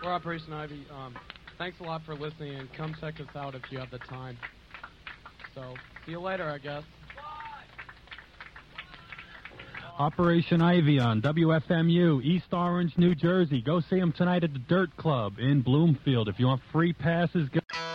for Operation Ivy. Thanks a lot for listening, and come check us out if you have the time. So, see you later, I guess. Operation Ivy on WFMU, East Orange, New Jersey. Go see them tonight at the Dirt Club in Bloomfield. If you want free passes, go...